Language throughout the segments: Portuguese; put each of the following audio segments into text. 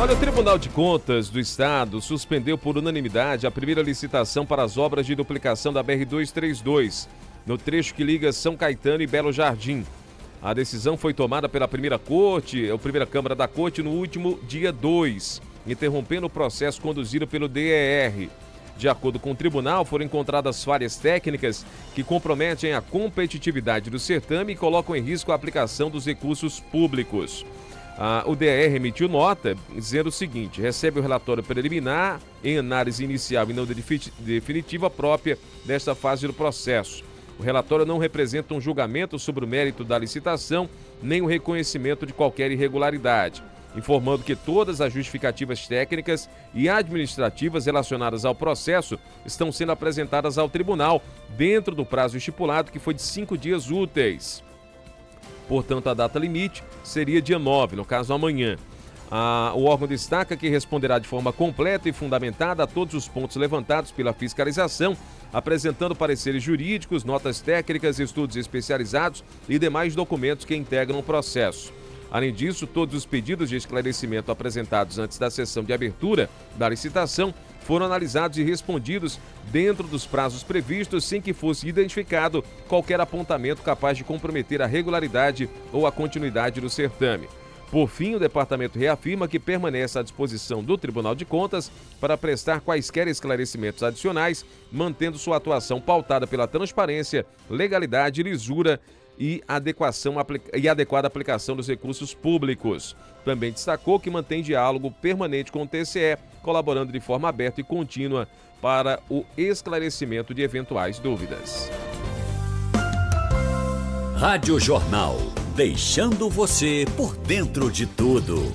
Olha, o Tribunal de Contas do Estado suspendeu por unanimidade a primeira licitação para as obras de duplicação da BR-232, no trecho que liga São Caetano e Belo Jardim. A decisão foi tomada pela primeira Câmara da Corte no último dia 2, interrompendo o processo conduzido pelo DER. De acordo com o tribunal, foram encontradas falhas técnicas que comprometem a competitividade do certame e colocam em risco a aplicação dos recursos públicos. O DER emitiu nota dizendo o seguinte: recebe o relatório preliminar em análise inicial e não definitiva própria desta fase do processo. O relatório não representa um julgamento sobre o mérito da licitação, nem o reconhecimento de qualquer irregularidade, informando que todas as justificativas técnicas e administrativas relacionadas ao processo estão sendo apresentadas ao tribunal dentro do prazo estipulado, que foi de 5 dias úteis. Portanto, a data limite seria dia 9, no caso amanhã. O órgão destaca que responderá de forma completa e fundamentada a todos os pontos levantados pela fiscalização, apresentando pareceres jurídicos, notas técnicas, estudos especializados e demais documentos que integram o processo. Além disso, todos os pedidos de esclarecimento apresentados antes da sessão de abertura da licitação foram analisados e respondidos dentro dos prazos previstos, sem que fosse identificado qualquer apontamento capaz de comprometer a regularidade ou a continuidade do certame. Por fim, o departamento reafirma que permanece à disposição do Tribunal de Contas para prestar quaisquer esclarecimentos adicionais, mantendo sua atuação pautada pela transparência, legalidade, lisura e adequada aplicação dos recursos públicos. Também destacou que mantém diálogo permanente com o TCE, colaborando de forma aberta e contínua para o esclarecimento de eventuais dúvidas. Rádio Jornal, deixando você por dentro de tudo.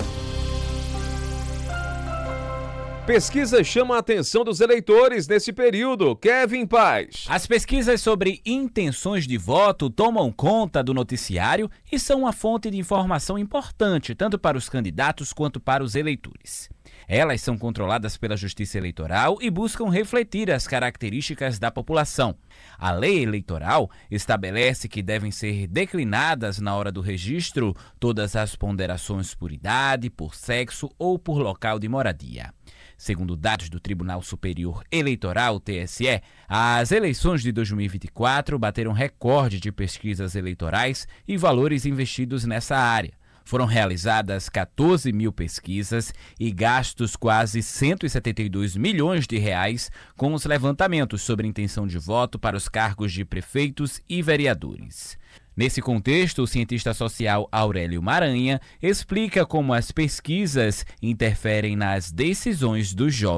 Pesquisas chamam a atenção dos eleitores nesse período. Kevin Paz. As pesquisas sobre intenções de voto tomam conta do noticiário e são uma fonte de informação importante tanto para os candidatos quanto para os eleitores. Elas são controladas pela Justiça Eleitoral e buscam refletir as características da população. A lei eleitoral estabelece que devem ser declinadas na hora do registro todas as ponderações por idade, por sexo ou por local de moradia. Segundo dados do Tribunal Superior Eleitoral, TSE, as eleições de 2024 bateram recorde de pesquisas eleitorais e valores investidos nessa área. Foram realizadas 14 mil pesquisas e gastos quase 172 milhões de reais com os levantamentos sobre intenção de voto para os cargos de prefeitos e vereadores. Nesse contexto, o cientista social Aurélio Maranha explica como as pesquisas interferem nas decisões dos jovens.